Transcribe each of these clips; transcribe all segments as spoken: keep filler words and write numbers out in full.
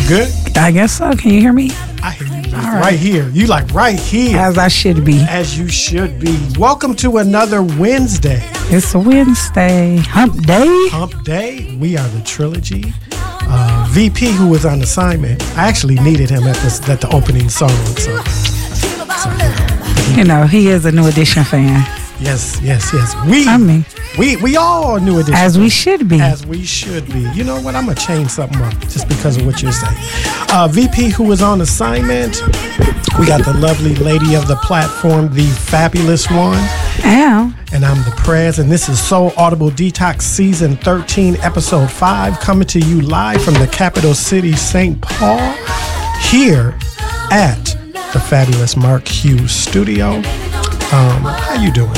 You good? I guess so. Can you hear me? I hear you like right. right here. You like right here. As I should be. As you should be. Welcome to another Wednesday. It's a Wednesday. Hump day. Hump day. We are the Trilogy. Uh, V P, who was on assignment, I actually needed him at, this, at the opening song. So, so yeah. You know, he is a New Edition fan. Yes, yes, yes. We, I mean, we, we all New Edition. As we should be. As we should be. You know what? I'm going to change something up just because of what you're saying. Uh, V P, who was on assignment. We got the lovely lady of the platform, the fabulous one. Ow. And I'm the Prez, and this is Soul Audible Detox Season thirteen, Episode five, coming to you live from the capital city, Saint Paul, here at the fabulous Mark Hughes Studio. Um, how you doing?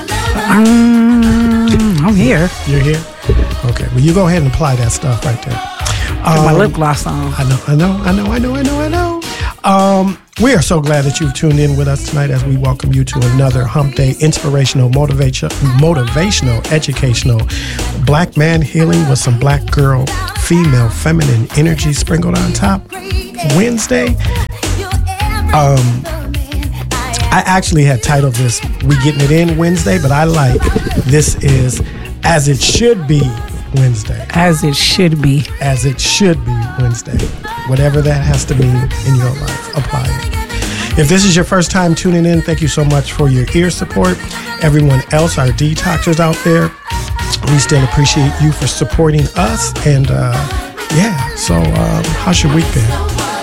Um, I'm here. You're here? Okay, well, you go ahead and apply that stuff right there. Put Um, my lip gloss on. I know, I know, I know, I know, I know, I know. Um, we are so glad that you've tuned in with us tonight as we welcome you to another Hump Day inspirational, motivation, motivational, educational, black man healing with some black girl, female, feminine energy sprinkled on top. Wednesday. Um, I actually had titled this "We Getting It In Wednesday," but I like this is "As It Should Be Wednesday." As it should be. As it should be Wednesday. Whatever that has to mean in your life, apply it. If this is your first time tuning in, thank you so much for your ear support. Everyone else, our detoxers out there, we still appreciate you for supporting us. And uh, yeah, so um, how's your week been?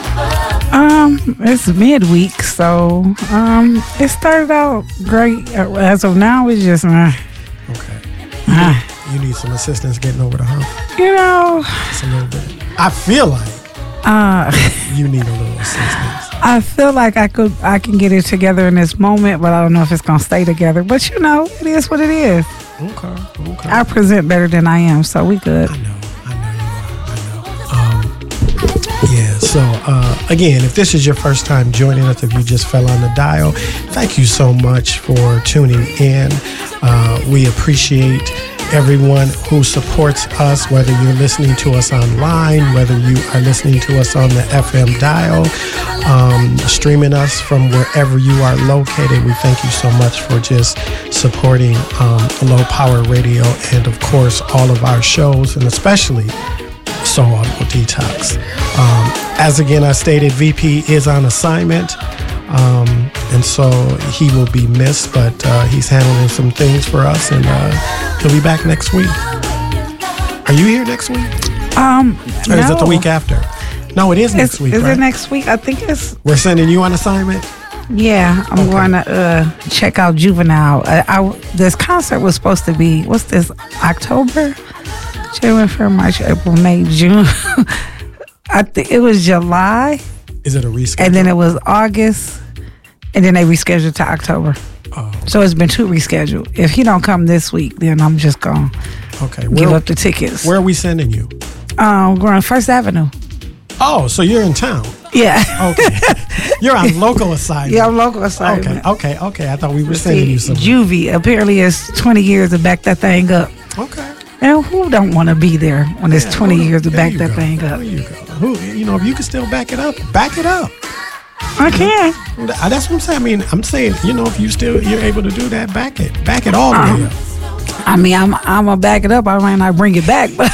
Um, it's midweek, so um, it started out great. As of now, it's just uh, Okay. uh, You need some assistance getting over the hump. you know. Just a little bit. I feel like Uh, you need a little assistance. I feel like I could, I can get it together in this moment, but I don't know if it's gonna stay together. But you know, it is what it is. Okay. Okay. I present better than I am, so we good. I know. I know you are. I know. Um, yeah. So uh, again, if this is your first time joining us, if you just fell on the dial, thank you so much for tuning in. Uh, we appreciate everyone who supports us, whether you're listening to us online, whether you are listening to us on the F M dial, um, streaming us from wherever you are located. We thank you so much for just supporting um, Low Power Radio and, of course, all of our shows, and especially Soul Audible Detox. Um, as again I stated, V P is on assignment. Um, and so he will be missed, but uh, he's handling some things for us, and uh, he'll be back next week. Are you here next week? Um, Or no. is it the week after? No, it is next Is, week, is right? it next week? I think it's. We're sending you on assignment? Yeah, I'm Okay. going to uh, check out Juvenile. I, I, this concert was supposed to be, what's this, October? January, February, March, April, May, June. I think it was July, Is it a reschedule? and then it was August, and then they rescheduled to October. Oh, So it's been two rescheduled. If he don't come this week, then I'm just going to okay. give Where, up the tickets. where are we sending you? Um, we're on First Avenue. Oh, so you're in town. Yeah. Okay. You're on local assignment. Yeah, I'm local Okay, assignment. okay, okay. I thought we were sending you somewhere. Juvie, apparently it's twenty years to back that thing up. Okay. And who don't want to be there when it's Yeah, twenty well, years to there back you that go. thing up? There you go. Who, you know, if you can still back it up, back it up. I can. Th- That's what I'm saying. I mean, I'm saying, you know, if you still you're able to do that, back it, back it all the way up. I mean, I'm I'm gonna back it up. I might not bring it back, but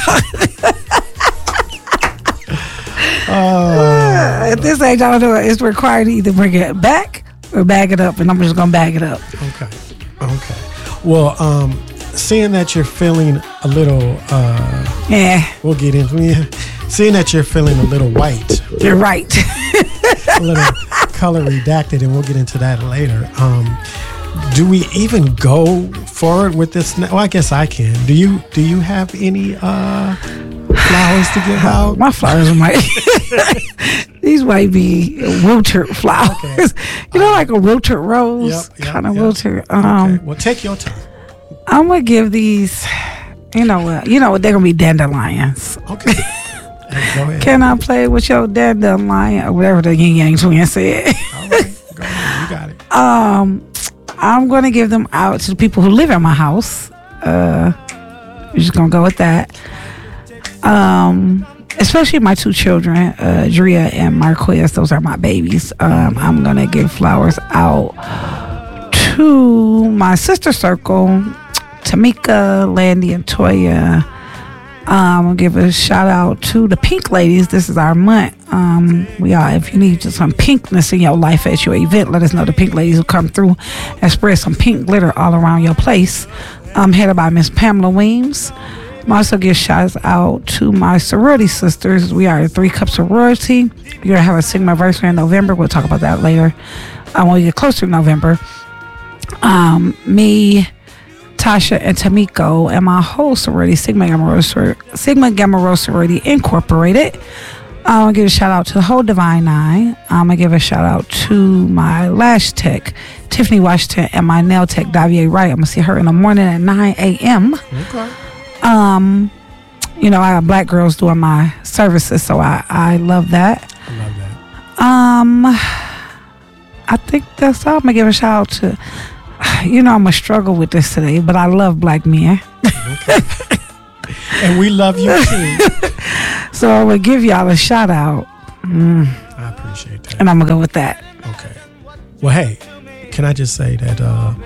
Oh, at this age, I don't know. It's required to either bring it back or bag it up, and I'm just gonna bag it up. okay, okay. Well, um, seeing that you're feeling a little, uh, Yeah, we'll get into it. Seeing that you're feeling a little white, you're right. a little color redacted, and we'll get into that later. Um, do we even go forward with this? Well, I guess I can. Do you? Do you have any uh, flowers to give out? My flowers might. These might be wilted flowers. Okay. You know, like a wilted rose, Yep, yep, kind of yep. wilted. Um, Okay. Well, take your time. I'm gonna give these. You know what? You know what? They're gonna be dandelions. Okay. Hey, go ahead. Can I play with your dandelion or whatever the Yin Yang twin said? All right. Go ahead. You got it. um, I'm gonna give them out to the people who live in my house. Uh, we're just gonna go with that. Um, especially my two children, uh, Drea and Marquez. Those are my babies. Um, I'm going to give flowers out to my sister circle, Tamika, Landy, and Toya. Um, I'll give a shout out to the Pink Ladies. This is our month. Um, we are, if you need some pinkness in your life at your event, let us know. The Pink Ladies will come through and spread some pink glitter all around your place. Um, headed by Miss Pamela Weems. I also give shouts out to my sorority sisters. We are a three cup sorority. We're going to have a Sigma anniversary in November. We'll talk about that later um, when we get closer to November. Um, me, Tasha, and Tamiko, and my whole sorority, Sigma Gamma Rho, Sigma Gamma Rho Sorority Incorporated. I'm going to give a shout out to the whole Divine Nine. I'm going to give a shout out to my lash tech, Tiffany Washington, and my nail tech, Davia Wright. I'm going to see her in the morning at nine a.m. Okay. Um, you know, I got black girls doing my services, so I, I love that. I love that. Um, I think that's all. I'm going to give a shout out to, you know, I'm going to struggle with this today, but I love black men. Okay. And we love you too. So I'm going to give y'all a shout out. Mm. I appreciate that. And I'm going to go with that. Okay. Well, hey, can I just say that uh,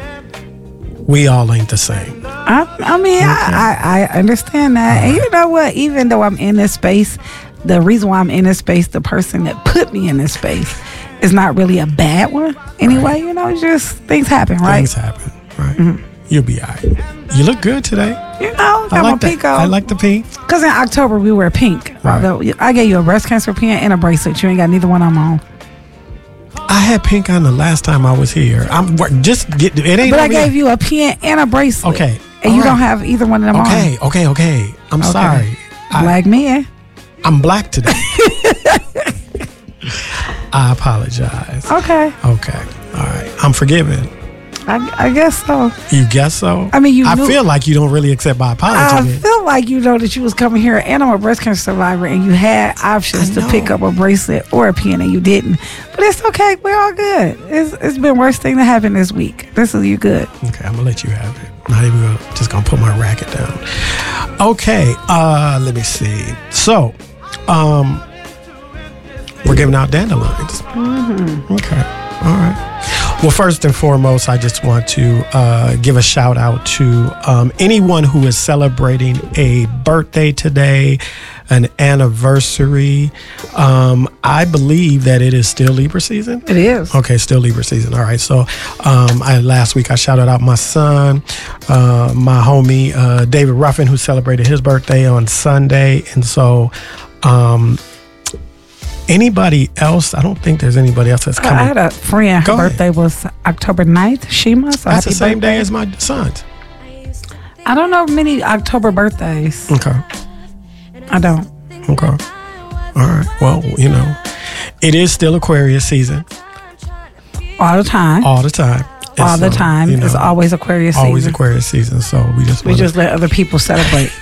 we all ain't the same. I, I mean, okay. I, I, I understand that. Right. And you know what? Even though I'm in this space, the reason why I'm in this space, the person that put me in this space is not really a bad one. Anyway, right. You know, it's just things happen, right? Things happen, right? Mm-hmm. You'll be all right. You look good today. You know, got I like my pink that. on. I like the pink. Because in October, we wear pink. Right. I gave you a breast cancer pin and a bracelet. You ain't got neither one I'm on. I had pink on the last time I was here. I'm just get it ain't. But I gave you a pin and a bracelet. Okay, and all you right. don't have either one of them okay, on. Okay, okay, okay. I'm okay. sorry. Black I, men. I'm black today. I apologize. Okay. Okay. All right. I'm forgiven. I, I guess so. You guess so? I mean, you. I knew, feel like you don't really accept my apology. I then. feel like you know that you was coming here, and I'm a breast cancer survivor, and you had options to pick up a bracelet or a pin, and you didn't. But it's okay. We're all good. It's it's been worst thing to happen this week. This is you good. Okay, I'm gonna let you have it. Not even gonna just gonna put my racket down. Okay. Uh, let me see. So, um, we're giving out dandelions. Mm-hmm. Okay. All right. Well, first and foremost, I just want to uh, give a shout out to um, anyone who is celebrating a birthday today, an anniversary. Um, I believe that it is still Libra season. It is. Okay, still Libra season. All right. So um, I, last week I shouted out my son, uh, my homie uh, David Ruffin, who celebrated his birthday on Sunday. And so um, anybody else? I don't think there's anybody else that's coming. I had a friend. Her birthday was October ninth. Shima. So that's the same birthday. day as my son's. I don't know many October birthdays. Okay. I don't. Okay. All right. Well, you know, it is still Aquarius season. All the time. All the time. And All so, the time. You know, it's always Aquarius season. Always Aquarius season. So we just we wanna, just let other people celebrate.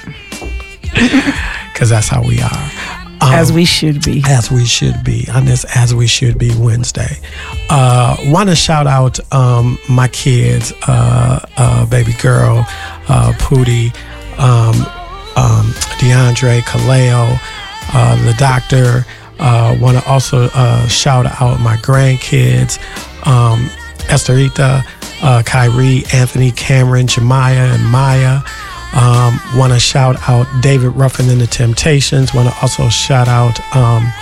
Because that's how we are. Um, as we should be. As we should be on this As We Should Be Wednesday. Uh, want to shout out um, my kids, uh, uh, baby girl, uh, Pootie, um, um, DeAndre, Kaleo, uh, the doctor. Uh, want to also uh, shout out my grandkids, um, Estherita, uh, Kyrie, Anthony, Cameron, Jemiah, and Maya. Um, want to shout out David Ruffin and the Temptations. Want to also shout out um,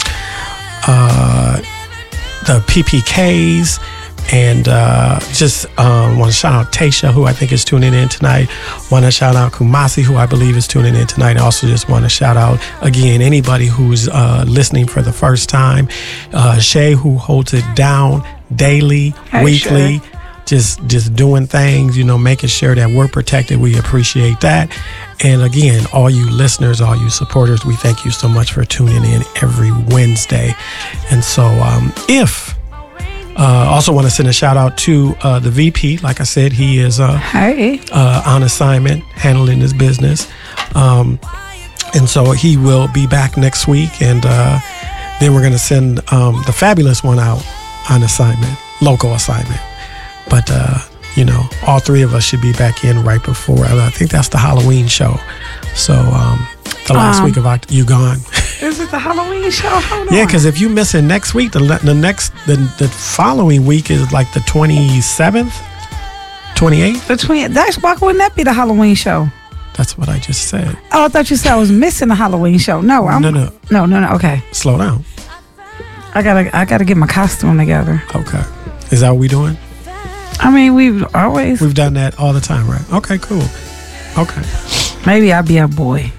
uh, the P P Ks, and uh, just um, want to shout out Tasha, who I think is tuning in tonight. Want to shout out Kumasi, who I believe is tuning in tonight. I also just want to shout out again anybody who's uh, listening for the first time. Uh, Shay, who holds it down daily, hey, weekly. Shay. Just just doing things, you know, making sure that we're protected. We appreciate that. And again, all you listeners, all you supporters, we thank you so much for tuning in every Wednesday. And so um, if, uh, also want to send a shout out to uh, the V P. Like I said, he is uh, hey. uh, on assignment, handling his business. Um, and so he will be back next week. And uh, then we're going to send um, the fabulous one out on assignment, local assignment. But, uh, you know, all three of us should be back in right before. I think that's the Halloween show. So um, the last um, week of October, you gone. Is it the Halloween show? Hold Yeah, on. because if you miss it next week, the the next the, the following week is like the twenty-seventh, twenty-eighth. The twin. That's why wouldn't that be the Halloween show? That's what I just said. Oh, I thought you said I was missing the Halloween show. No, I'm No, no. no, no, no. Okay, Slow down. I gotta, I gotta get my costume together. Okay. Is that what we doing? I mean, we've always. We've done that all the time, right? Okay, cool. Okay. Maybe I'll be a boy.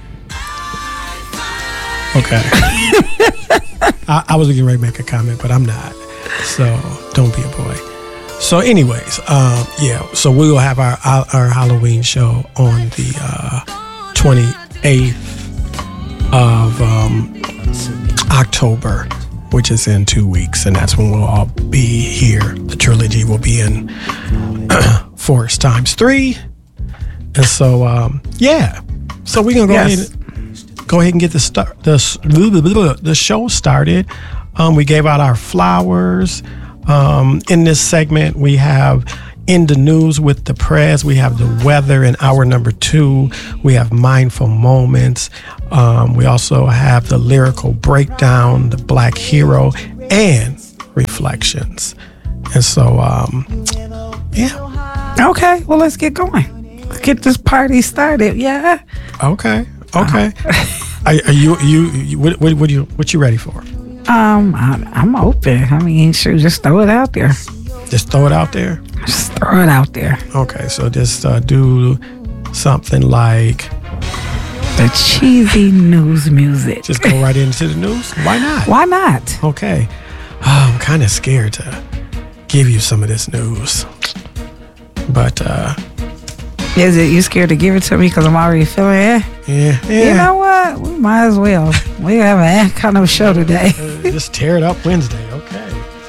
Okay. I, I was getting ready to make a comment, but I'm not. So don't be a boy. So, anyways, um, yeah. So we will have our our, our Halloween show on the uh, twenty-eighth of um, October, which is in two weeks, and that's when we'll all be here. The trilogy will be in Force times three, and so um, yeah. So we're gonna go Yes. ahead. Go ahead and get the start the the show started. Um, we gave out our flowers. Um, in this segment, we have in the news with the press. We have the weather in hour number two. We have mindful moments. Um, we also have the lyrical breakdown, the Black hero, and reflections. And so, um, yeah. Okay, well, let's get going. Let's get this party started. Yeah. Okay. Okay. Are, are you you, you what, what what you what you ready for? Um, I, I'm open. I mean, sure, just throw it out there. Just throw it out there. Just throw it out there. Okay, so just uh, do something like The cheesy news music. just go right into the news. Why not? Why not? Okay. Oh, I'm kind of scared to give you some of this news, but uh, Is it you scared to give it to me because I'm already feeling it? yeah, yeah. You know what? We might as well. We have a kind of show today. Just tear it up Wednesday. Okay.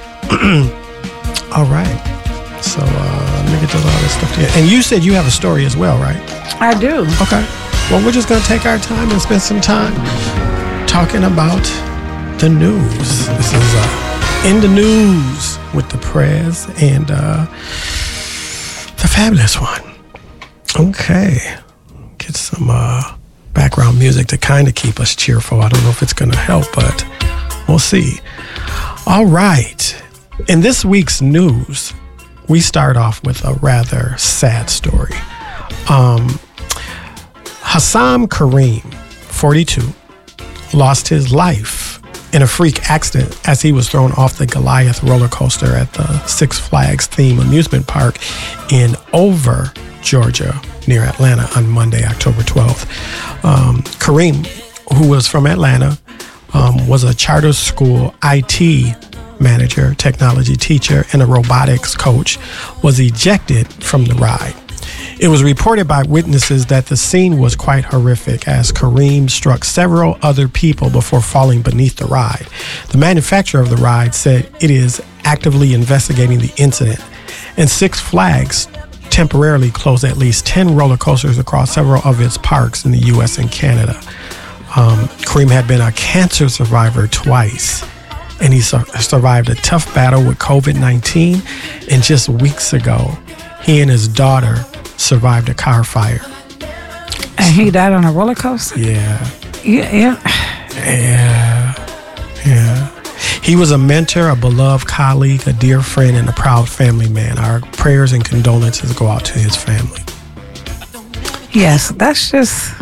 All right. So uh, let me get to all this stuff together. And you said you have a story as well, right? I do. Okay. Well, we're just going to take our time and spend some time talking about the news. This is uh, In the News with the Prez and uh, the fabulous one. Okay. Get some uh, background music to kind of keep us cheerful. I don't know if it's going to help, but we'll see. All right. In this week's news, we start off with a rather sad story. Um, Hassam Kareem, forty-two, lost his life in a freak accident as he was thrown off the Goliath roller coaster at the Six Flags theme amusement park in Over, Georgia, near Atlanta on Monday, October twelfth. Um, Kareem, who was from Atlanta, um, was a charter school I T manager, technology teacher, and a robotics coach, was ejected from the ride. It was reported by witnesses that the scene was quite horrific as Kareem struck several other people before falling beneath the ride. The manufacturer of the ride said it is actively investigating the incident, and Six Flags temporarily closed at least ten roller coasters across several of its parks in the U S and Canada. Um, Kareem had been a cancer survivor twice, and he su- survived a tough battle with covid nineteen, and just weeks ago, he and his daughter survived a car fire. And he died on a roller coaster? Yeah, Yeah, yeah. yeah, yeah. He was a mentor, a beloved colleague, a dear friend, and a proud family man. Our prayers and condolences go out to his family. Yes, that's just,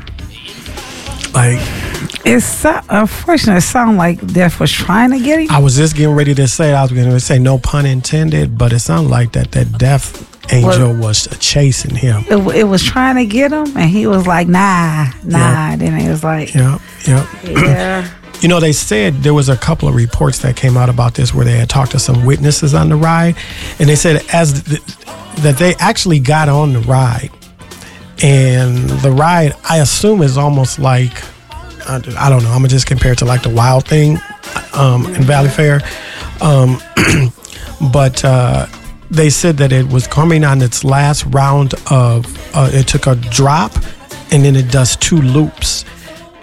Like, it's so unfortunate. It sounds like death was trying to get him. I was just getting ready to say, I was going to say no pun intended, but it sounded like that that death angel Well, was chasing him. It, it was trying to get him, and he was like, nah, nah. Yeah. Then he was like, Yep, yep. yeah. You know, they said there was a couple of reports that came out about this where they had talked to some witnesses on the ride, and they said as th- that they actually got on the ride, and the ride, I assume, is almost like, I, I don't know, I'm gonna just compare it to like the Wild Thing um, in Valley Fair, um, but uh, they said that it was coming on its last round of, uh, it took a drop, and then it does two loops.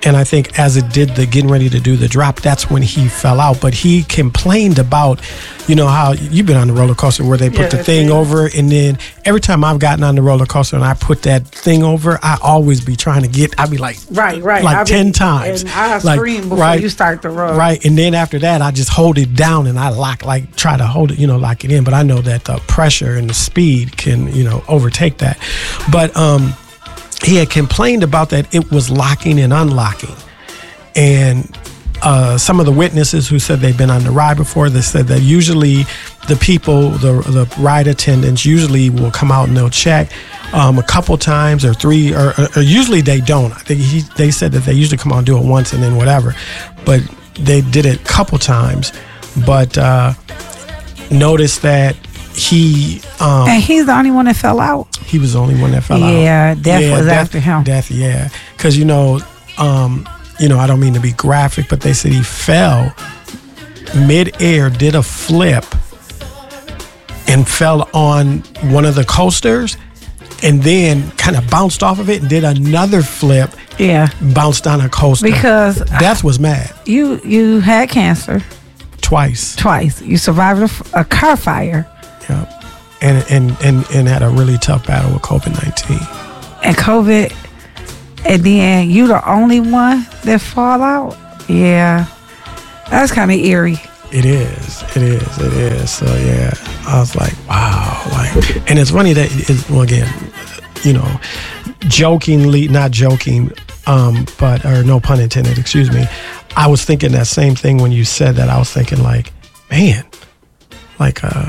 and I think as it did the getting ready to do the drop, that's when he fell out. But he complained about, you know, how you've been on the roller coaster where they put Yeah, the the thing thing. over, and then every time I've gotten on the roller coaster and I put that thing over, I always be trying to get, I'd be like, Right, right. like I be- ten times. And I Like, scream before right, you start the road. Right, and then after that, I just hold it down and I lock, like try to hold it, you know, lock it in. But I know that the pressure and the speed can, you know, overtake that. But um, he had complained about that it was locking and unlocking. And uh, some of the witnesses who said they've been on the ride before, they said that usually the people, the the ride attendants usually will come out and they'll check um, a couple times or three, or, or usually they don't. I think he, they said that they usually come out and do it once and then whatever. But they did it a couple times. But uh, noticed that he um, And he's the only one that fell out. he was the only one that fell out. Yeah, death was after him. Death, yeah. Because, you know, um, you know, I don't mean to be graphic, but they said he fell mid-air, did a flip, and fell on one of the coasters, and then kind of bounced off of it and did another flip, Yeah, bounced on a coaster. because Death was mad you you had cancer twice. twice. You survived a, f- a car fire Yeah. And, and, and, and had a really tough battle with COVID nineteen. and COVID, and then you the only one that fall out. Yeah, that's kind of eerie. It is. It is. It is. So yeah, I was like, wow. Like, and it's funny that it's, well, again, you know, jokingly, not joking, um, but or no pun intended. Excuse me. I was thinking that same thing when you said that. I was thinking like, man, like uh,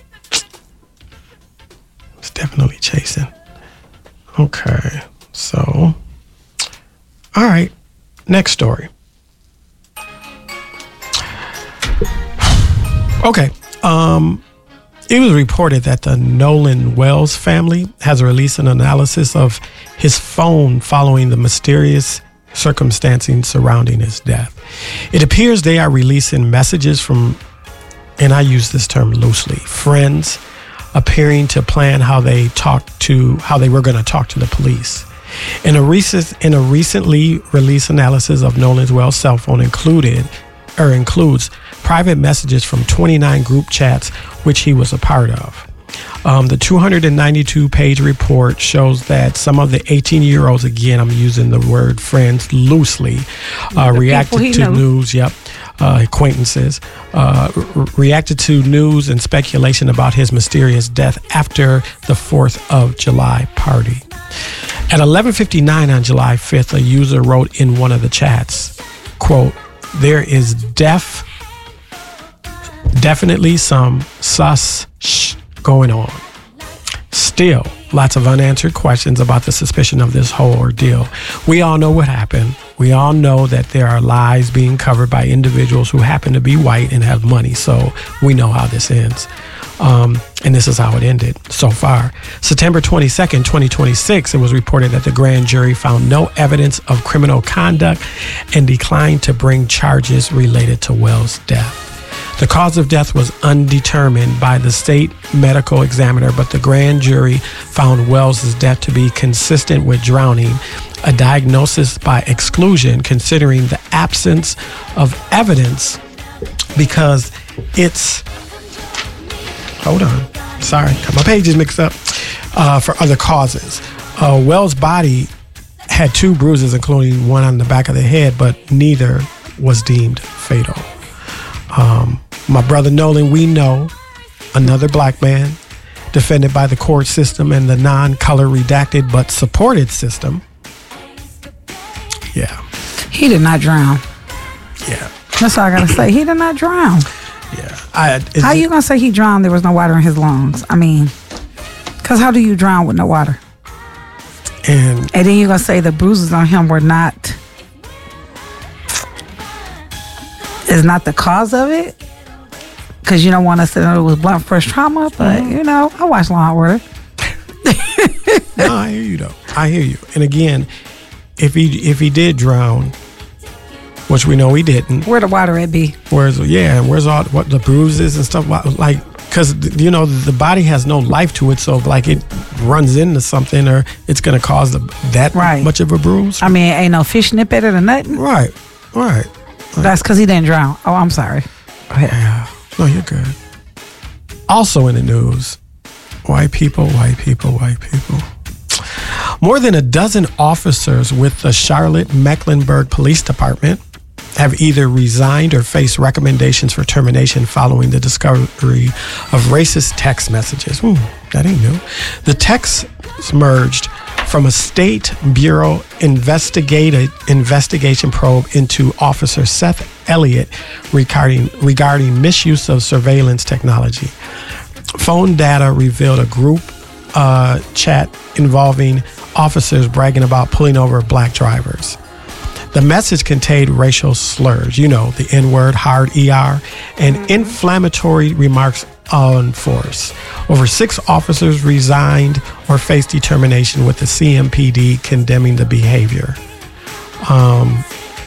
it's definitely chasing. Okay, so all right, next story. Okay. Um, it was reported that the Nolan Wells family has released an analysis of his phone following the mysterious circumstances surrounding his death. It appears they are releasing messages from, and I use this term loosely, friends appearing to plan how they talk to, how they were going to talk to the police. In a recent, in a recently released analysis of Nolan Wells' cell phone included, or includes private messages from twenty-nine group chats which he was a part of. Um, the two hundred ninety-two page report shows that some of the eighteen-year-olds, again, I'm using the word friends loosely, uh, reacted he to knew. news, yep, uh, acquaintances, uh, r- reacted to news and speculation about his mysterious death after the fourth of July party. At eleven fifty-nine on July fifth, a user wrote in one of the chats, quote, "There is def, definitely some sus sh going on. Still, lots of unanswered questions about the suspicion of this whole ordeal. We all know what happened. We all know that there are lies being covered by individuals who happen to be white and have money, so we know how this ends." Um, and this is how it ended so far. September twenty-second, twenty twenty-six, it was reported that the grand jury found no evidence of criminal conduct and declined to bring charges related to Wells' death. The cause of death was undetermined by the state medical examiner, but the grand jury found Wells' death to be consistent with drowning, a diagnosis by exclusion considering the absence of evidence because it's, hold on, sorry, got my pages mixed up, uh, for other causes. Uh, Wells' body had two bruises, including one on the back of the head, but neither was deemed fatal. Um, my brother Nolan, we know, another black man, defended by the court system and the non-color redacted but supported system. Yeah, He did not drown. yeah, That's all I gotta say. He did not drown. yeah. I, it's, How you gonna say he drowned? There was no water in his lungs. I mean, cause how do you drown with no water? and And then you gonna say the bruises on him were not is not the cause of it? Because you don't want us to know it was blunt force trauma, but Mm-hmm. you know, I watch Law and Order. no, I hear you though. I hear you. And again, if he if he did drown, which we know he didn't, Where the water at be? where's yeah, and where's all what the bruises and stuff? Like because you know the body has no life to it, so like it runs into something or it's going to cause the, that right. much of a bruise. I mean, ain't no fish nip better than nothing. Right, right. right. That's because he didn't drown. Oh, I'm sorry. Go ahead. Yeah, no, you're good. Also in the news, white people, white people, white people. More than a dozen officers with the Charlotte Mecklenburg Police Department have either resigned or faced recommendations for termination following the discovery of racist text messages. Ooh, that ain't new. The texts emerged from a State Bureau investigated investigation probe into Officer Seth Elliott regarding regarding misuse of surveillance technology. Phone data revealed a group uh, chat involving officers bragging about pulling over black drivers. The message contained racial slurs, you know, the N-word, hard E R, and inflammatory remarks on force. Over six officers resigned or faced determination, with the C M P D condemning the behavior. Um,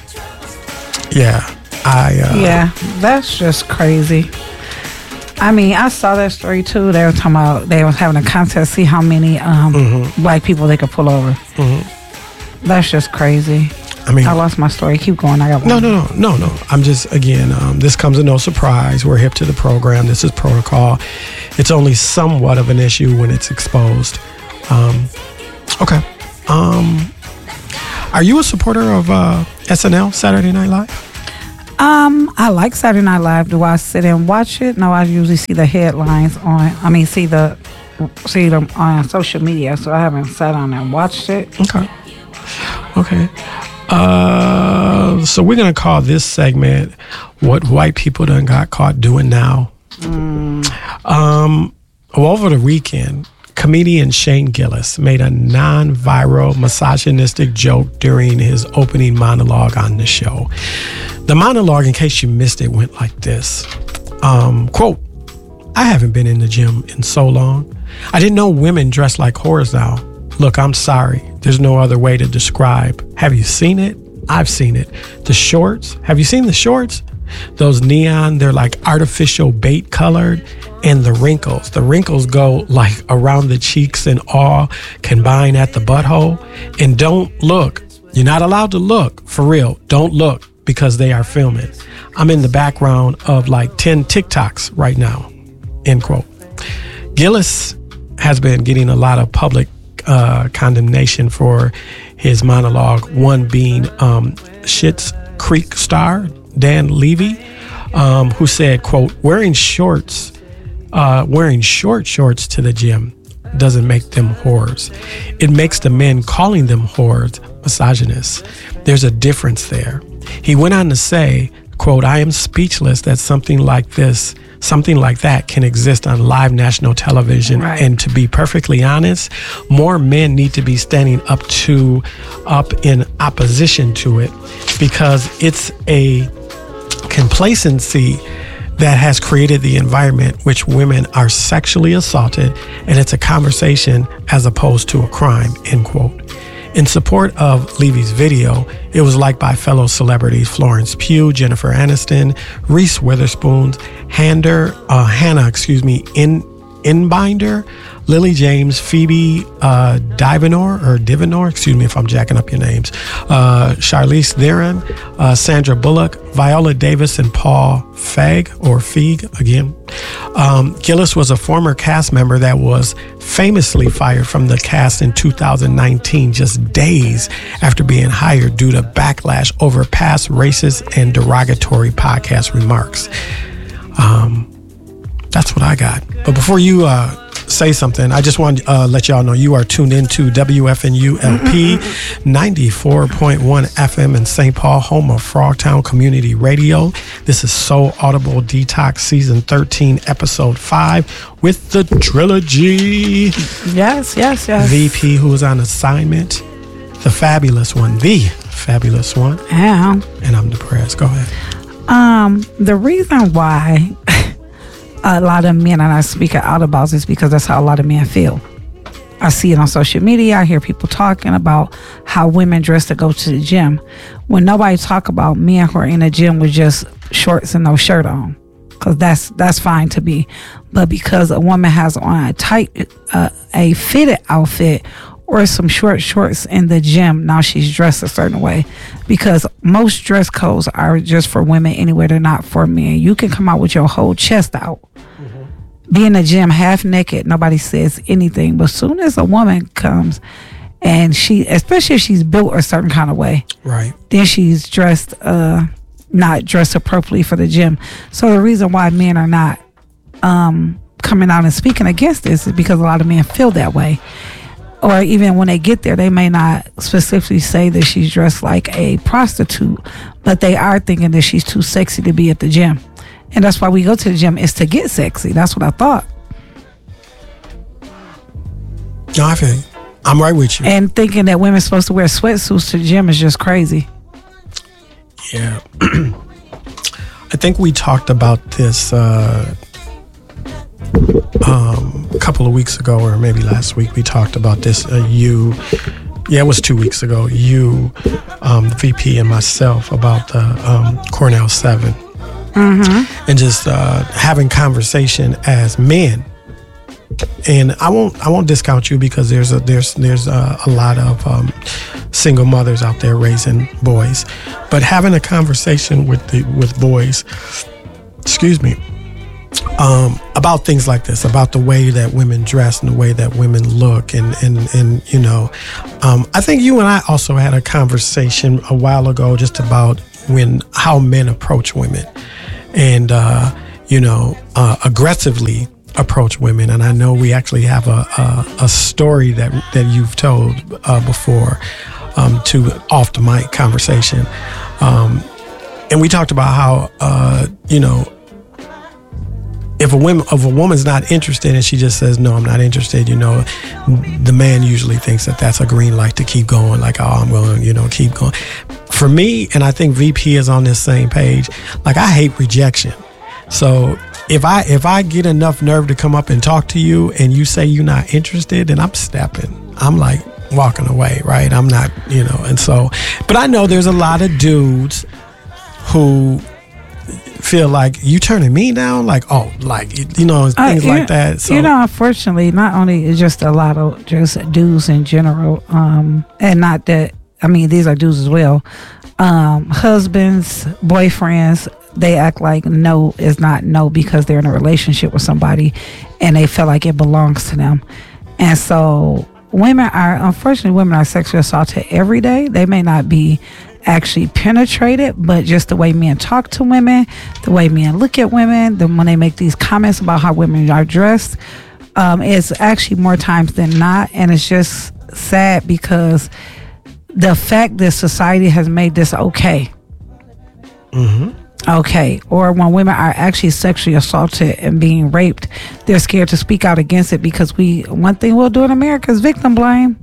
yeah, I. Uh, yeah, that's just crazy. I mean, I saw that story too. They were talking about they were having a contest to see how many um, mm-hmm. black people they could pull over. Mm-hmm. That's just crazy. I mean, I lost my story. Keep going. I got one. No, no, no, no, no. I'm just, again, um, this comes as no surprise. We're hip to the program. This is protocol. It's only somewhat of an issue when it's exposed. Um, okay. Um, are you a supporter of uh, S N L, Saturday Night Live? Um, I like Saturday Night Live. Do I sit and watch it? No, I usually see the headlines on, I mean, see the, see them on social media. So I haven't sat on and watched it. Okay. Okay. Uh, so we're going to call this segment What White People Done Got Caught Doing Now. Mm. Um, well, over the weekend, comedian Shane Gillis made a non-viral misogynistic joke during his opening monologue on the show. The monologue, in case you missed it, went like this. Um, quote, I haven't been in the gym in so long. I didn't know women dress like whores now. Look, I'm sorry. There's no other way to describe. Have you seen it? I've seen it. The shorts. Have you seen the shorts? Those neon, they're like artificial bait colored. And the wrinkles. The wrinkles go like around the cheeks and all combine at the butthole. And don't look. You're not allowed to look. For real. Don't look because they are filming. I'm in the background of like ten TikToks right now. End quote. Gillis has been getting a lot of public Uh, condemnation for his monologue, one being um, Schitt's Creek star Dan Levy, um, who said, quote, wearing shorts, uh, wearing short shorts to the gym doesn't make them whores. It makes the men calling them whores misogynists. There's a difference there. He went on to say, quote, I am speechless that something like this Something like that can exist on live national television. Right. And to be perfectly honest, more men need to be standing up to, up in opposition to it, because it's a complacency that has created the environment which women are sexually assaulted, and it's a conversation as opposed to a crime, end quote. In support of Levy's video, it was liked by fellow celebrities Florence Pugh, Jennifer Aniston, Reese Witherspoon, Hander, uh, Hannah, excuse me, In Inbinder, Lily James, Phoebe uh, Divanor, or Divanor, excuse me if I'm jacking up your names, uh, Charlize Theron, uh, Sandra Bullock, Viola Davis, and Paul Feig, or Feig, again. Um, Gillis was a former cast member that was famously fired from the cast in two thousand nineteen, just days after being hired due to backlash over past racist and derogatory podcast remarks. Um, that's what I got. But before you uh, say something, I just want to uh, let y'all know you are tuned into W F N U L P ninety-four point one F M in Saint Paul, home of Frogtown Community Radio. This is So Audible Detox Season thirteen, Episode five with the Trilogy. Yes, yes, yes. V P, who is on assignment, the fabulous one, the fabulous one. Yeah. And I'm depressed. Go ahead. Um, the reason why a lot of men are not speaking out about this because that's how a lot of men feel. I see it on social media. I hear people talking about how women dress to go to the gym, when nobody talk about men who are in the gym with just shorts and no shirt on, because that's that's fine to be. But because a woman has on a tight, uh, a fitted outfit or some short shorts in the gym, now she's dressed a certain way. Because most dress codes are just for women anyway, they're not for men. You can come out with your whole chest out. Mm-hmm. Be in the gym half naked, nobody says anything. But as soon as a woman comes and she, especially if she's built a certain kind of way, right, then she's dressed, uh, not dressed appropriately for the gym. So the reason why men are not um, coming out and speaking against this is because a lot of men feel that way. Or even when they get there, they may not specifically say that she's dressed like a prostitute, but they are thinking that she's too sexy to be at the gym. And that's why we go to the gym, is to get sexy. That's what I thought. No, I feel you. I'm right with you. And thinking that women's supposed to wear sweatsuits to the gym is just crazy. Yeah. I think we talked about this uh, um, a couple of weeks ago, or maybe last week. We talked about this. Uh, you, yeah, it was two weeks ago. You, um, the V P, and myself about the um, Cornell Seven, mm-hmm. and just uh, having conversation as men. And I won't I won't discount you, because there's a there's there's a, a lot of um, single mothers out there raising boys, but having a conversation with the with boys, excuse me, um, about things like this, about the way that women dress and the way that women look, and and and you know, um, I think you and I also had a conversation a while ago just about when how men approach women, and uh, you know, uh, aggressively approach women. And I know we actually have a a, a story that that you've told uh, before, um, to off the mic conversation, um, and we talked about how uh, you know, if a woman if a woman's not interested and she just says no, I'm not interested, you know, the man usually thinks that that's a green light to keep going, like, oh, I'm going, you know, keep going. For me, and I think V P is on this same page, like, I hate rejection. So If I if I get enough nerve to come up and talk to you and you say you're not interested, then I'm stepping. I'm like walking away, right? I'm not, you know, and so, but I know there's a lot of dudes who feel like you turning me down, like, oh, like, you know, things uh, like that. So, you know, unfortunately, not only is just a lot of just dudes in general, um, and not that, I mean, these are dudes as well, um, husbands, boyfriends, they act like no is not no because they're in a relationship with somebody and they feel like it belongs to them. And so women are, unfortunately, women are sexually assaulted every day. They may not be actually penetrated, but just the way men talk to women, the way men look at women, then when they make these comments about how women are dressed, um, it's actually more times than not. And it's just sad because the fact that society has made this okay. Mm-hmm. Okay, or when women are actually sexually assaulted and being raped, they're scared to speak out against it because we, one thing we'll do in America is victim blame.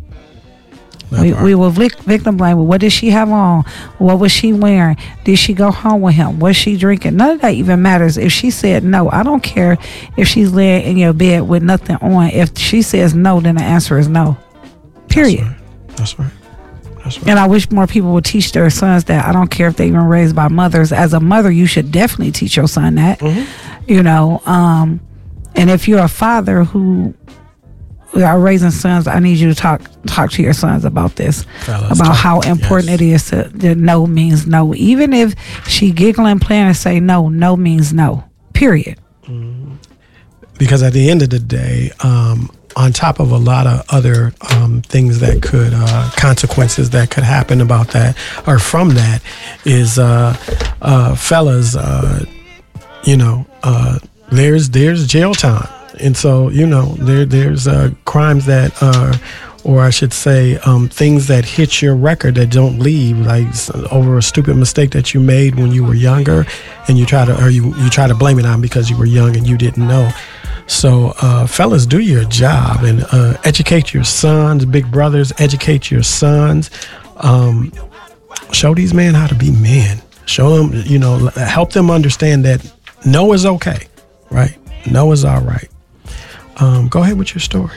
We, we will vic, victim blame. What did she have on? What was she wearing? Did she go home with him? Was she drinking? None of that even matters. If she said no, I don't care if she's laying in your bed with nothing on. If she says no, then the answer is no. Period. That's right. That's right. Right. And I wish more people would teach their sons that. I don't care if they even raised by mothers. As a mother, you should definitely teach your son that. Mm-hmm. You know, um, and if you're a father who are raising sons, I need you to talk talk to your sons about this, Fellas, about talk. how important yes. it is to that no means no. Even if she giggling, playing, and say no, no means no. Period. Mm-hmm. Because at the end of the day, um, on top of a lot of other um, things that could, uh, consequences that could happen about that or from that is, uh, uh, fellas, uh, you know, uh, there's there's jail time. And so, you know, there there's uh, crimes that, uh, or I should say, um, things that hit your record that don't leave, like over a stupid mistake that you made when you were younger, and you try to, or you, you try to blame it on because you were young and you didn't know. So, uh, fellas, do your job and uh, educate your sons, big brothers, educate your sons. Um, show these men how to be men. Show them, you know, help them understand that no is okay, right? No is all right. Um, go ahead with your story.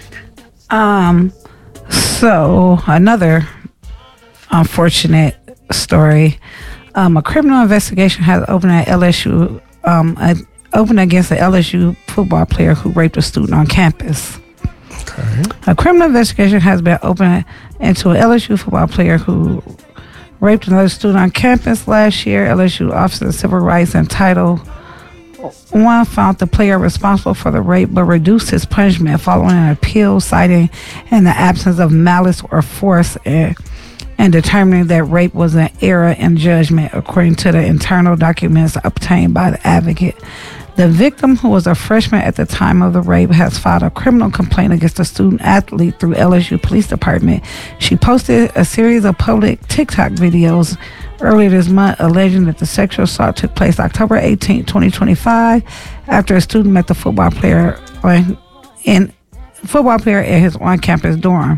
Um, so another unfortunate story. Um, a criminal investigation has opened at L S U. Um, a, opened against the L S U football player who raped a student on campus. Okay. A criminal investigation has been opened into an L S U football player who raped another student on campus last year. L S U Office of Civil Rights and Title One found the player responsible for the rape, but reduced his punishment following an appeal, citing in the absence of malice or force and, and determining that rape was an error in judgment, according to the internal documents obtained by the advocate. The victim, who was a freshman at the time of the rape, has filed a criminal complaint against the student athlete through L S U Police Department. She posted a series of public TikTok videos earlier this month alleging that the sexual assault took place October eighteenth, twenty twenty-five, after a student met the football player in football player at his on-campus dorm.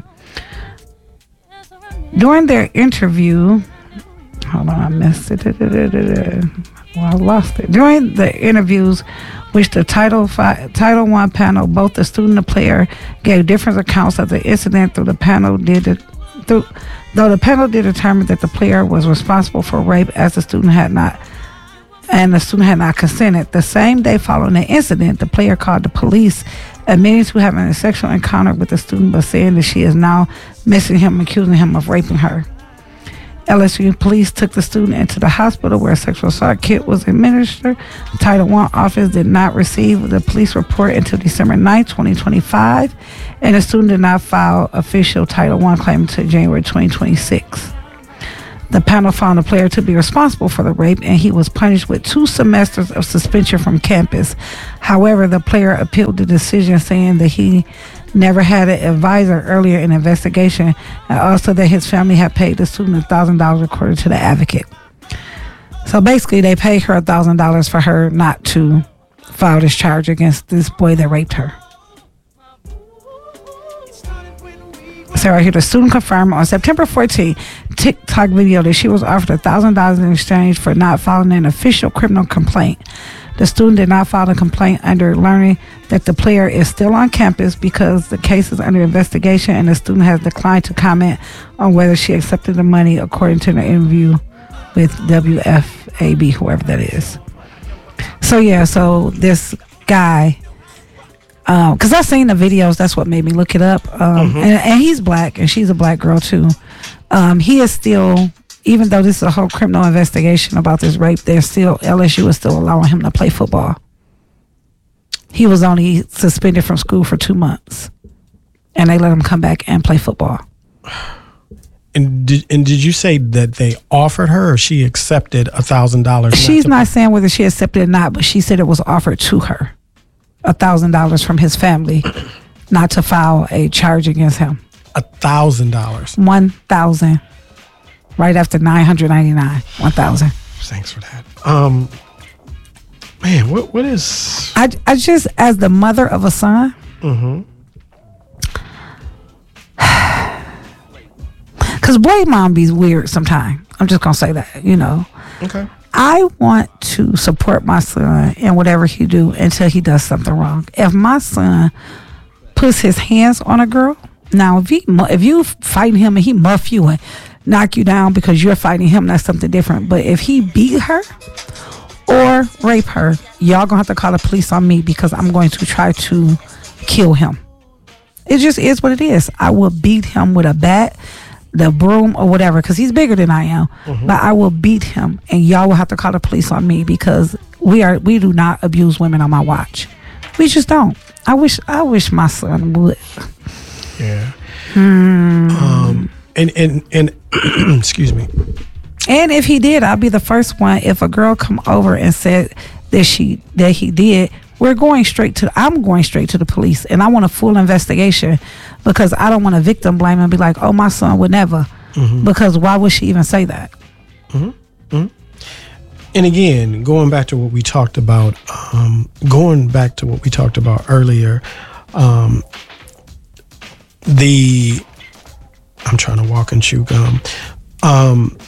During their interview, hold on, I missed it. Well, I lost it. During the interviews, which the Title Five, Title One panel, both the student and the player gave different accounts of the incident. Through the panel did it, through, though the panel did determine that the player was responsible for rape, as the student had not, and the student had not consented. The same day following the incident, the player called the police, admitting to having a sexual encounter with the student, but saying that she is now missing him, accusing him of raping her. L S U police took the student into the hospital where a sexual assault kit was administered. The Title One office did not receive the police report until December ninth, twenty twenty-five, and the student did not file official Title One claim until January twenty twenty-six. The panel found the player to be responsible for the rape, and he was punished with two semesters of suspension from campus. However, the player appealed the decision, saying that he never had an advisor earlier in the investigation, and also that his family had paid the student one thousand dollars, according to the advocate. So basically, they paid her one thousand dollars for her not to file this charge against this boy that raped her. So right here, the student confirmed on September fourteenth, TikTok video that she was offered one thousand dollars in exchange for not filing an official criminal complaint. The student did not file a complaint under learning that the player is still on campus because the case is under investigation, and the student has declined to comment on whether she accepted the money, according to the interview with W F A B, whoever that is. So yeah, so this guy, because um, I seen the videos, that's what made me look it up. Um, mm-hmm. and, and he's black, and she's a black girl too. Um, he is still, even though this is a whole criminal investigation about this rape, there's still, L S U is still allowing him to play football. He was only suspended from school for two months, and they let him come back and play football. And did, and did you say that they offered her, or she accepted a thousand dollars? She's not, not saying whether she accepted it or not, but she said it was offered to her, a thousand dollars from his family, not to file a charge against him. A thousand dollars. One thousand. Right after nine hundred ninety nine. One thousand. Thanks for that. Um, man, what what is? I I just, as the mother of a son. Mm-hmm. Because boy, mom be weird sometimes. I'm just gonna say that, you know. Okay. I want to support my son in whatever he do until he does something wrong. If my son puts his hands on a girl, now if he if you fighting him and he muff you and knock you down because you're fighting him, that's something different. But if he beat her or rape her, y'all gonna have to call the police on me, because I'm going to try to kill him. It just is what it is. I will beat him with a bat, the broom, or whatever, because he's bigger than I am. Mm-hmm. But I will beat him, and y'all will have to call the police on me, because we are we do not abuse women on my watch. We just don't. I wish I wish my son would. Yeah. Hmm. Um. And and and excuse me. And if he did, I'll be the first one. If a girl come over and said that she that he did, we're going straight to. I'm going straight to the police, and I want a full investigation, because I don't want a victim blame and be like, "Oh, my son would never," mm-hmm. because why would she even say that? Mm-hmm. Mm-hmm. And again, going back to what we talked about, um, going back to what we talked about earlier, um, the. I'm trying to walk and chew gum. Um,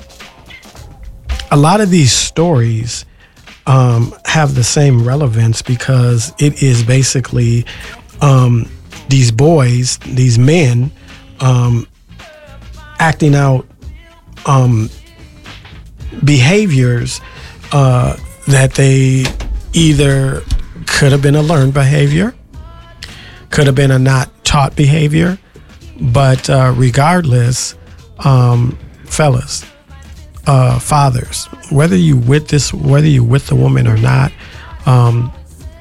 a lot of these stories um, have the same relevance, because it is basically um, these boys, these men, um, acting out um, behaviors uh, that they either Could have been a learned behavior. Could have been a not taught behavior. But uh, regardless, um, fellas, uh, fathers, whether you with this, whether you with the woman or not, um,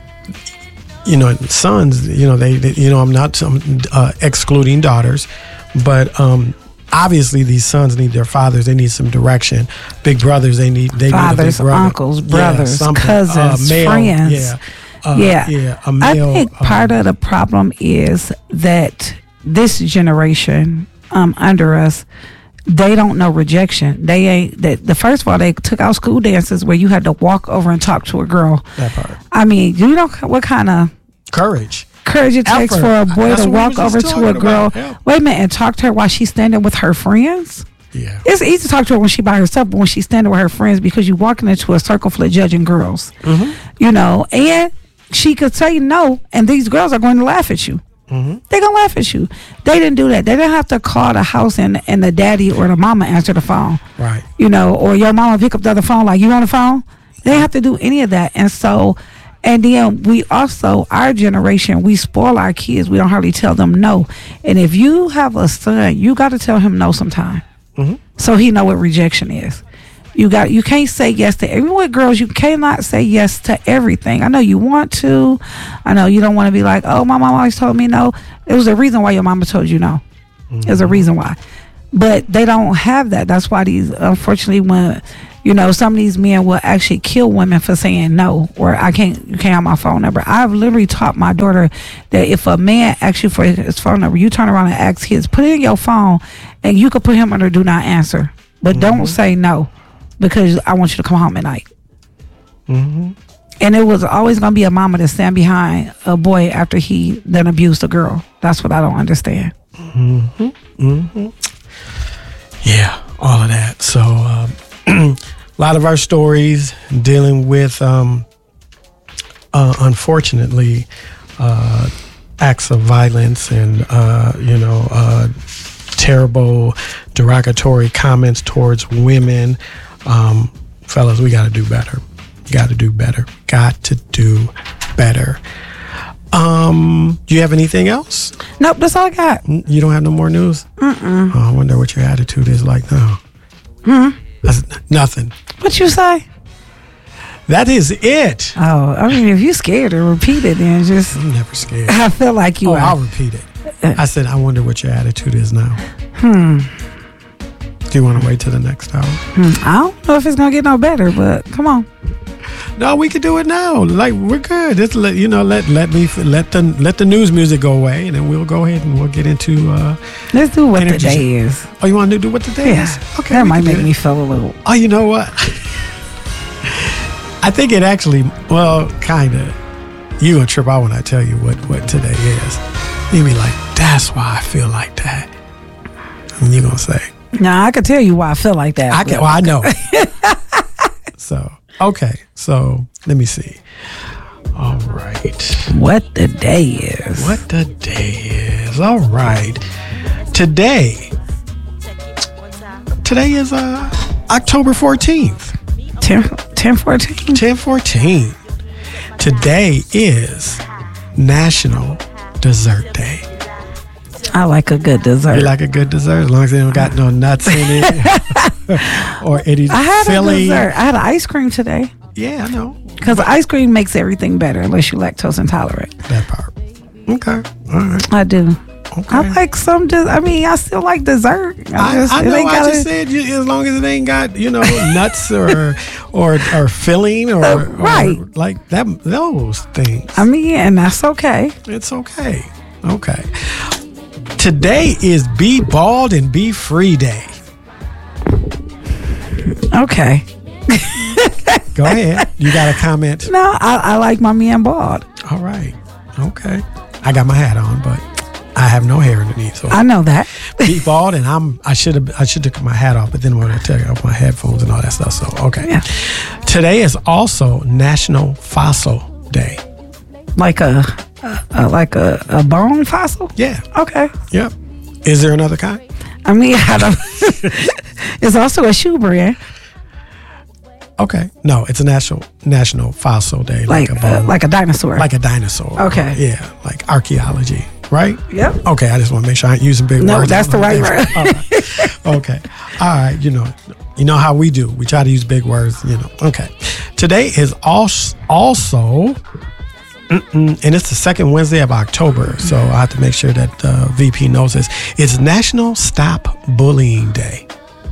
you know, sons, you know, they, they you know, I'm not um, uh, excluding daughters, but um, obviously these sons need their fathers. They need some direction. Big brothers, they need they fathers, need a big brother. uncles, brothers, yeah, cousins, uh, male, friends. Yeah, uh, yeah. yeah. A male, I think part um, of the problem is that this generation um, under us, they don't know rejection. They ain't that. The first of all, they took out school dances where you had to walk over and talk to a girl. That part. I mean, you know what kind of courage. Courage it takes Effort. for a boy That's to what we walk was over just to a talking girl. about. Yeah. Wait a minute, and talk to her while she's standing with her friends. Yeah. It's easy to talk to her when she's by herself, but when she's standing with her friends, because you're walking into a circle full of judging girls. Mm-hmm. You know, and she could say no, and these girls are going to laugh at you. Mm-hmm. They're going to laugh at you. They didn't do that. They didn't have to call the house and, and the daddy or the mama answer the phone. Right. You know, or your mama pick up the other phone like, you on the phone? They didn't have to do any of that. And so, and then we also, our generation, we spoil our kids. We don't hardly tell them no. And if you have a son, you got to tell him no sometime. Mm-hmm. So he know what rejection is. You got. You can't say yes to everything. With girls, you cannot say yes to everything. I know you want to. I know you don't want to be like, oh, my mom always told me no. It was a reason why your mama told you no. Mm-hmm. There's a reason why. But they don't have that. That's why these, unfortunately, when, you know, some of these men will actually kill women for saying no, or I can't, you can't have my phone number. I've literally taught my daughter that if a man asks you for his phone number, you turn around and ask his, put it in your phone, and you could put him under do not answer. But mm-hmm. don't say no, because I want you to come home at night. Mm-hmm. And it was always going to be a mama to stand behind a boy after he then abused a girl. That's what I don't understand. Mm-hmm. Mm-hmm. Yeah, all of that. So um, a lot of our stories dealing with, um, uh, unfortunately, uh, acts of violence and, uh, you know, uh, terrible derogatory comments towards women. Um, fellas, we got to do better. Got to do better. Got to do better. Um, do you have anything else? Nope, that's all I got. You don't have no more news? Mm-mm. Oh, I wonder what your attitude is like now. Hmm? That's nothing. What you say? That is it. Oh, I mean, if you scared to repeat it, then just... I'm never scared. I feel like you oh, are. I'll repeat it. I said, I wonder what your attitude is now. Hmm. Do you want to wait till the next hour? Hmm. I don't know if it's going to get no better, but come on. No, we could do it now. Like, we're good. Just let you know. Let let me let the let the news music go away, and then we'll go ahead and we'll get into. Uh, Let's do what energy. the day is. Oh, you want to do what the day yeah. is? Okay, that might make me feel a little. Oh, you know what? I think it actually. Well, kind of. You gonna trip out when I tell you what what today is. You be like, that's why I feel like that. And you gonna say, nah, I can tell you why I feel like that. I can. Well, I know. So. Okay, so let me see. All right. What the day is. What the day is. All right. Today. Today is uh, October fourteenth. ten fourteen? ten fourteen. Today is National Dessert Day. I like a good dessert. You like a good dessert as long as they don't got no nuts in it or any I had filling. a dessert. I had an ice cream today. Yeah, I know. Because ice cream makes everything better unless you're lactose intolerant. That part. Okay. All right. I do. Okay. I like some. Des- I mean, I still like dessert. I, just, I, I know. I gotta, just said you, as long as it ain't got you know nuts or or or filling or, uh, right or like that those things. I mean, and that's okay. It's okay. Okay. Today is Be Bald and Be Free Day. Okay. Go ahead. You got a comment? No, I, I like my man bald. All right. Okay. I got my hat on, but I have no hair underneath. So I know that. Be bald, and I'm. I should have. I should took my hat off, but then when I take off my headphones and all that stuff. So okay. Yeah. Today is also National Fossil Day. Like a, a, a like a, a bone fossil. Yeah. Okay. Yep. Is there another kind? I mean, I don't. It's also a shoe brand. Okay. No, it's a national National Fossil Day. Like Like, a uh, bone. like a dinosaur. Like a dinosaur. Okay. Yeah, like archaeology, right? Yep. Okay, I just want to make sure I ain't using big No, words. that's the right word. All right. Okay. All right, you know, you know how we do. We try to use big words, you know. Okay. Today is als- also, mm-mm, and it's the second Wednesday of October, so I have to make sure that uh, V P knows this. It's National Stop Bullying Day.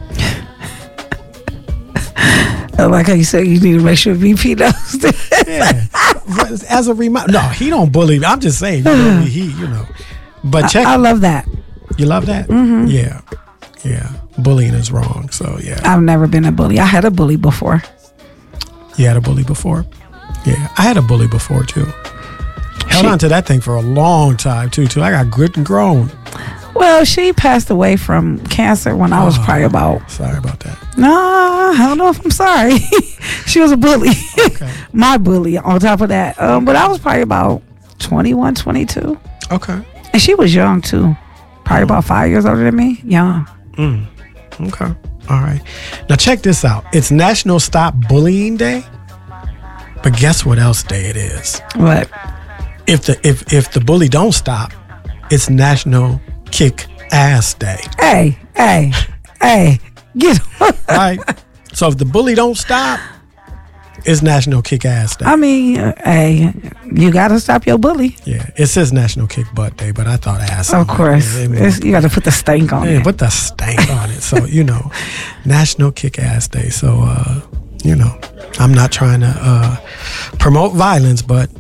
I like how you said you need to make sure V P knows that. Yeah. As a reminder, no, he don't bully me. I'm just saying, you know, he, you know. But check. I, I love that. You love that? Mm-hmm. Yeah. Yeah. Bullying is wrong. So, yeah. I've never been a bully. I had a bully before. You had a bully before? Yeah. I had a bully before, too. Held She- on to that thing for a long time, too, too. I got good and grown. Well, she passed away from cancer when I was Oh. probably about, Sorry about that. no, I don't know if I'm sorry. She was a bully. Okay. My bully on top of that. Um, but I was probably about twenty-one, twenty-two. Okay. And she was young, too. Probably about five years older than me. Young. Mm. Okay. All right. Now, check this out. It's National Stop Bullying Day. But guess what else day it is? What? If the if if the bully don't stop, it's National Kick Ass Day. Hey, hey, hey. Get Right? So if the bully don't stop, it's National Kick Ass Day. I mean, uh, hey, you got to stop your bully. Yeah, it says National Kick Butt Day, but I thought ass. Of course. Yeah, they- It's, you got to put the stank on yeah, it. put the stank on it. So, you know, National Kick Ass Day. So, uh, you know, I'm not trying to uh, promote violence, but